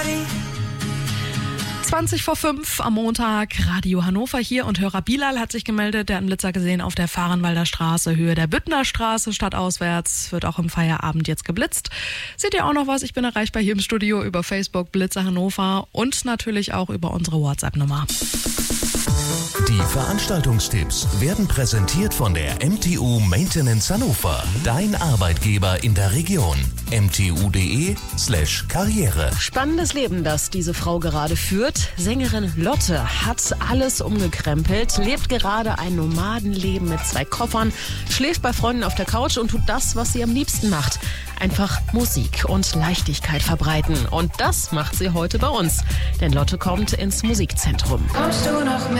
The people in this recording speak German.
5:20 am Montag, Radio Hannover hier und Hörer Bilal hat sich gemeldet, der hat einen Blitzer gesehen auf der Fahrenwalder Straße, Höhe der Büttner Straße, stadtauswärts, wird auch im Feierabend jetzt geblitzt. Seht ihr auch noch was? Ich bin erreichbar hier im Studio über Facebook, Blitzer Hannover und natürlich auch über unsere WhatsApp-Nummer. Die Veranstaltungstipps werden präsentiert von der MTU Maintenance Hannover, dein Arbeitgeber in der Region. mtu.de/Karriere. Spannendes Leben, das diese Frau gerade führt. Sängerin Lotte hat alles umgekrempelt, lebt gerade ein Nomadenleben mit 2 Koffern, schläft bei Freunden auf der Couch und tut das, was sie am liebsten macht. Einfach Musik und Leichtigkeit verbreiten. Und das macht sie heute bei uns. Denn Lotte kommt ins Musikzentrum. Kommst du noch mit?